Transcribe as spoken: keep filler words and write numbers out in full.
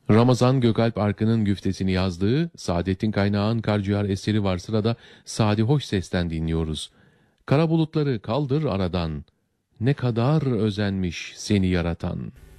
Ramazan Gökalp Arkın'ın güftesini yazdığı Saadettin Kaynağ'ın Karciğer eseri var, sırada Sadi Hoşses'ten dinliyoruz. Kara bulutları kaldır aradan, ne kadar özenmiş seni yaratan.